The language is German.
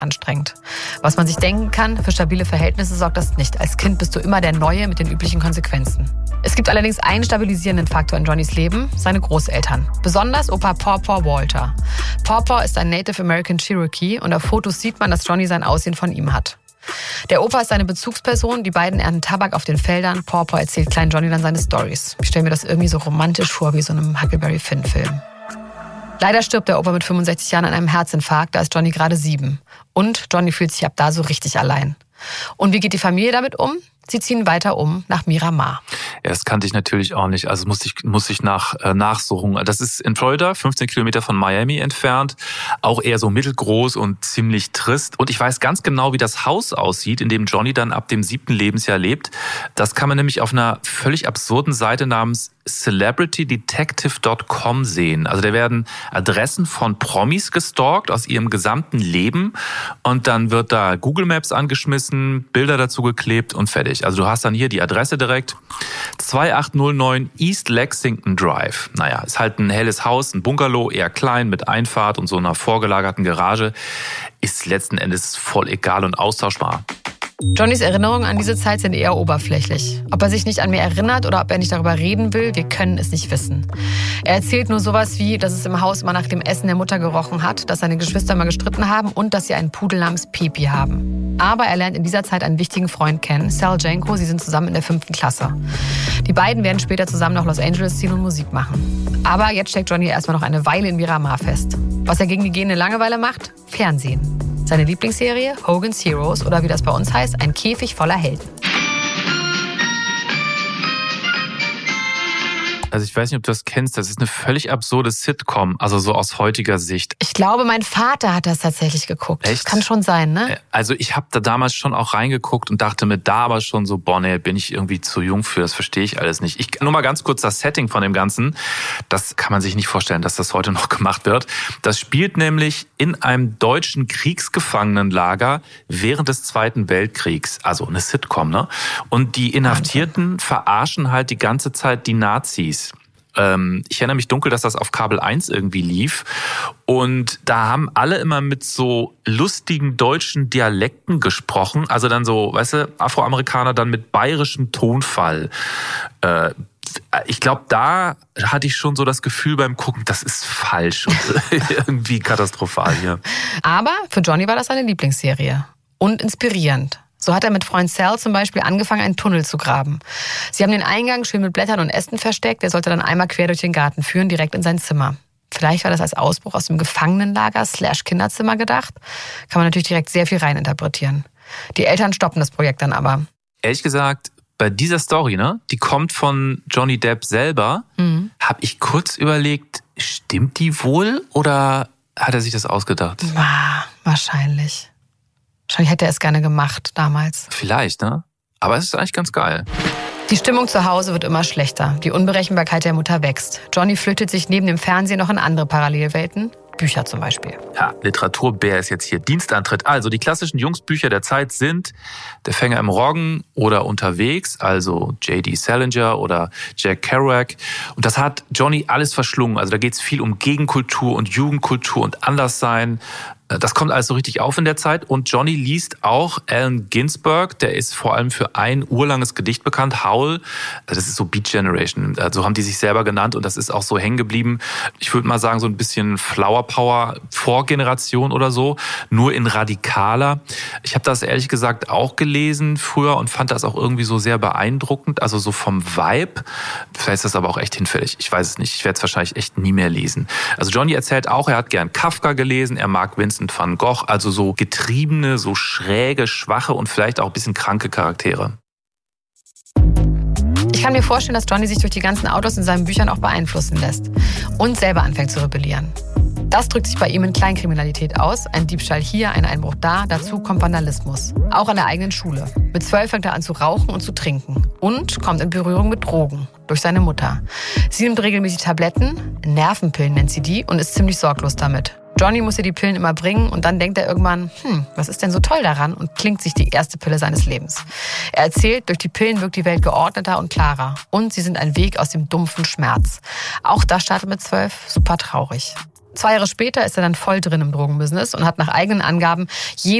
anstrengend. Was man sich denken kann, für stabile Verhältnisse sorgt das nicht. Als Kind bist du immer der Neue mit den üblichen Konsequenzen. Es gibt allerdings einen stabilisierenden Faktor in Johnnys Leben, seine Großeltern. Besonders Opa Pawpaw Walter. Pawpaw ist ein Native American Cherokee und auf Fotos sieht man, dass Johnny sein Aussehen von ihm hat. Der Opa ist seine Bezugsperson, die beiden ernten Tabak auf den Feldern. Pawpaw erzählt kleinen Johnny dann seine Storys. Ich stelle mir das irgendwie so romantisch vor, wie so einem Huckleberry Finn-Film. Leider stirbt der Opa mit 65 Jahren an einem Herzinfarkt, da ist Johnny gerade 7. Und Johnny fühlt sich ab da so richtig allein. Und wie geht die Familie damit um? Sie ziehen weiter um nach Miramar. Ja, das kannte ich natürlich auch nicht. Also muss ich nachsuchen. Das ist in Florida, 15 Kilometer von Miami entfernt. Auch eher so mittelgroß und ziemlich trist. Und ich weiß ganz genau, wie das Haus aussieht, in dem Johnny dann ab dem 7. Lebensjahr lebt. Das kann man nämlich auf einer völlig absurden Seite namens CelebrityDetective.com sehen. Also da werden Adressen von Promis gestalkt aus ihrem gesamten Leben. Und dann wird da Google Maps angeschmissen, Bilder dazu geklebt und fertig. Also du hast dann hier die Adresse direkt. 2809 East Lexington Drive. Naja, ist halt ein helles Haus, ein Bungalow, eher klein, mit Einfahrt und so einer vorgelagerten Garage. Ist letzten Endes voll egal und austauschbar. Johnnys Erinnerungen an diese Zeit sind eher oberflächlich. Ob er sich nicht an mir erinnert oder ob er nicht darüber reden will, wir können es nicht wissen. Er erzählt nur sowas wie, dass es im Haus immer nach dem Essen der Mutter gerochen hat, dass seine Geschwister immer gestritten haben und dass sie einen Pudel namens Pepi haben. Aber er lernt in dieser Zeit einen wichtigen Freund kennen, Sal Janko. Sie sind zusammen in der 5. Klasse. Die beiden werden später zusammen nach Los Angeles ziehen und Musik machen. Aber jetzt steckt Johnny erstmal noch eine Weile in Miramar fest. Was er gegen die gehende Langeweile macht? Fernsehen. Seine Lieblingsserie, Hogan's Heroes, oder wie das bei uns heißt, ein Käfig voller Helden. Also ich weiß nicht, ob du das kennst, das ist eine völlig absurde Sitcom, also so aus heutiger Sicht. Ich glaube, mein Vater hat das tatsächlich geguckt. Echt? Kann schon sein, ne? Also ich habe da damals schon auch reingeguckt und dachte mir da aber schon so, boah, nee, bin ich irgendwie zu jung für, das verstehe ich alles nicht. Nur mal ganz kurz das Setting von dem Ganzen, das kann man sich nicht vorstellen, dass das heute noch gemacht wird. Das spielt nämlich in einem deutschen Kriegsgefangenenlager während des Zweiten Weltkriegs, also eine Sitcom, ne? Und die Inhaftierten verarschen halt die ganze Zeit die Nazis. Ich erinnere mich dunkel, dass das auf Kabel 1 irgendwie lief. Und da haben alle immer mit so lustigen deutschen Dialekten gesprochen. Also dann so, weißt du, Afroamerikaner dann mit bayerischem Tonfall. Ich glaube, da hatte ich schon so das Gefühl beim Gucken, das ist falsch und irgendwie katastrophal hier. Aber für Johnny war das seine Lieblingsserie. Und inspirierend. So hat er mit Freund Sal zum Beispiel angefangen, einen Tunnel zu graben. Sie haben den Eingang schön mit Blättern und Ästen versteckt. Der sollte dann einmal quer durch den Garten führen, direkt in sein Zimmer. Vielleicht war das als Ausbruch aus dem Gefangenenlager / Kinderzimmer gedacht. Kann man natürlich direkt sehr viel reininterpretieren. Die Eltern stoppen das Projekt dann aber. Ehrlich gesagt, bei dieser Story, ne, die kommt von Johnny Depp selber, habe ich kurz überlegt, stimmt die wohl oder hat er sich das ausgedacht? Wahrscheinlich. Wahrscheinlich hätte er es gerne gemacht damals. Vielleicht, ne? Aber es ist eigentlich ganz geil. Die Stimmung zu Hause wird immer schlechter. Die Unberechenbarkeit der Mutter wächst. Johnny flüchtet sich neben dem Fernsehen noch in andere Parallelwelten. Bücher zum Beispiel. Ja, Literaturbär ist jetzt hier Dienstantritt. Also die klassischen Jungsbücher der Zeit sind Der Fänger im Roggen oder Unterwegs, also J.D. Salinger oder Jack Kerouac. Und das hat Johnny alles verschlungen. Also da geht es viel um Gegenkultur und Jugendkultur und Anderssein. Das kommt alles so richtig auf in der Zeit. Und Johnny liest auch Allen Ginsberg. Der ist vor allem für ein urlanges Gedicht bekannt, Howl. Das ist so Beat Generation. So haben die sich selber genannt. Und das ist auch so hängen geblieben. Ich würde mal sagen, so ein bisschen Flower Power Vorgeneration oder so. Nur in radikaler. Ich habe das ehrlich gesagt auch gelesen früher und fand das auch irgendwie so sehr beeindruckend. Also so vom Vibe. Vielleicht ist das aber auch echt hinfällig. Ich weiß es nicht. Ich werde es wahrscheinlich echt nie mehr lesen. Also Johnny erzählt auch, er hat gern Kafka gelesen. Er mag Vincent van Gogh, also so getriebene, so schräge, schwache und vielleicht auch ein bisschen kranke Charaktere. Ich kann mir vorstellen, dass Johnny sich durch die ganzen Autos in seinen Büchern auch beeinflussen lässt und selber anfängt zu rebellieren. Das drückt sich bei ihm in Kleinkriminalität aus. Ein Diebstahl hier, ein Einbruch da, dazu kommt Vandalismus. Auch an der eigenen Schule. Mit 12 fängt er an zu rauchen und zu trinken und kommt in Berührung mit Drogen durch seine Mutter. Sie nimmt regelmäßig Tabletten, Nervenpillen nennt sie die, und ist ziemlich sorglos damit. Johnny muss ihr die Pillen immer bringen und dann denkt er irgendwann, was ist denn so toll daran, und klingt sich die erste Pille seines Lebens. Er erzählt, durch die Pillen wirkt die Welt geordneter und klarer und sie sind ein Weg aus dem dumpfen Schmerz. Auch das startet mit 12 super traurig. 2 Jahre später ist er dann voll drin im Drogenbusiness und hat nach eigenen Angaben